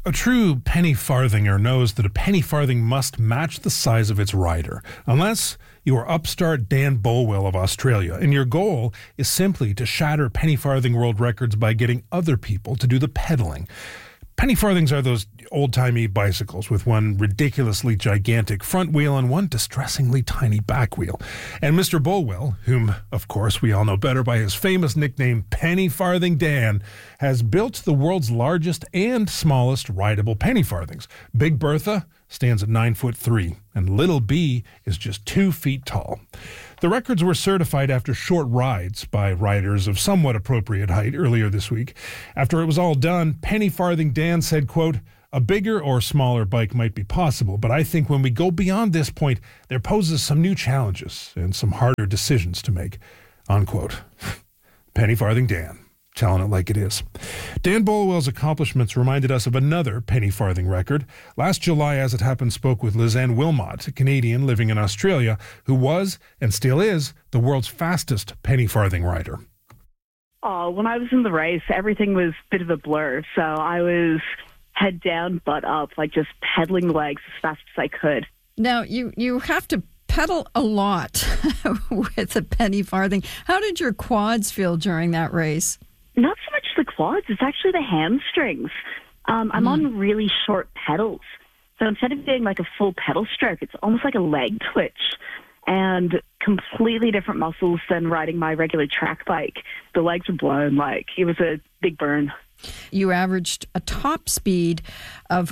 A true penny farthinger knows that a penny farthing must match the size of its rider, unless you are upstart Dan Bolwell of Australia, and your goal is simply to shatter penny farthing world records by getting other people to do the pedaling. Penny farthings are those old-timey bicycles with one ridiculously gigantic front wheel and one distressingly tiny back wheel. And Mr. Bolwell, whom, of course, we all know better by his famous nickname Penny Farthing Dan, has built the world's largest and smallest rideable penny farthings. Big Bertha stands at 9'3", and Little B is just 2 feet tall. The records were certified after short rides by riders of somewhat appropriate height earlier this week. After it was all done, Penny Farthing Dan said, quote, "A bigger or smaller bike might be possible, but I think when we go beyond this point, there poses some new challenges and some harder decisions to make," unquote. Penny Farthing Dan, telling it like it is. Dan Bolwell's accomplishments reminded us of another penny farthing record. Last July, As It Happened, spoke with Lizanne Wilmot, a Canadian living in Australia, who was, and still is, the world's fastest penny farthing rider. Oh, when I was in the race, everything was a bit of a blur. So I was head down, butt up, like just pedaling the legs as fast as I could. Now, you have to pedal a lot with a penny farthing. How did your quads feel during that race? Not so much the quads, it's actually the hamstrings. I'm on really short pedals. So instead of doing like a full pedal stroke, it's almost like a leg twitch and completely different muscles than riding my regular track bike. The legs were blown, like it was a big burn. You averaged a top speed of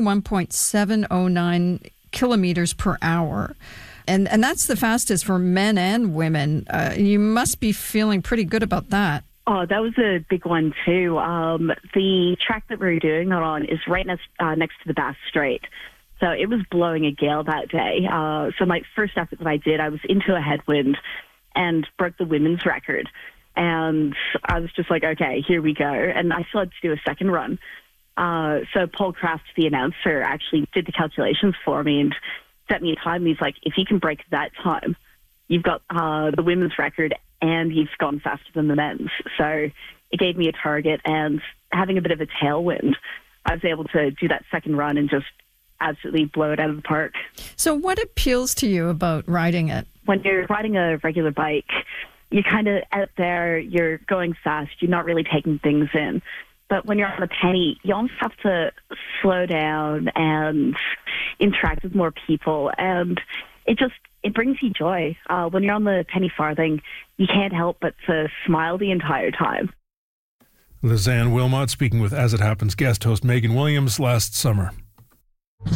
41.709 kilometers per hour. And that's the fastest for men and women. You must be feeling pretty good about that. Oh, that was a big one too. The track that we were doing that on is right next to the Bass Strait. So it was blowing a gale that day. So my first effort that I did, I was into a headwind and broke the women's record. And I was just like, okay, here we go. And I still had to do a second run. So Paul Kraft, the announcer, actually did the calculations for me and set me a time. He's like, if you can break that time, you've got the women's record and you've gone faster than the men's. So it gave me a target, and having a bit of a tailwind, I was able to do that second run and just absolutely blow it out of the park. So what appeals to you about riding it? When you're riding a regular bike, you're kind of out there, you're going fast, you're not really taking things in. But when you're on a penny, you almost have to slow down and interact with more people, and it brings you joy. When you're on the penny farthing, you can't help but to smile the entire time. Lizanne Wilmot speaking with As It Happens guest host Megan Williams last summer.